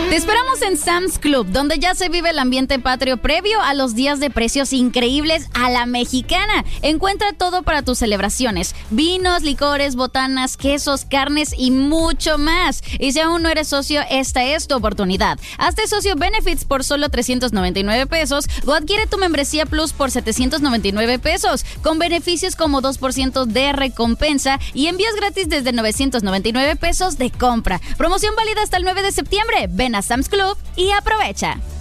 Te esperamos en Sam's Club, donde ya se vive el ambiente patrio previo a los días de precios increíbles a la mexicana. Encuentra todo para tus celebraciones: vinos, licores, botanas, quesos, carnes y mucho más. Y si aún no eres socio, esta es tu oportunidad. Hazte socio Benefits por solo 399 pesos o adquiere tu membresía Plus por 799 pesos, con beneficios como 2% de recompensa y envíos gratis desde 999 pesos de compra. Promoción válida hasta el 9 de septiembre. Ven a Sam's Club y aprovecha.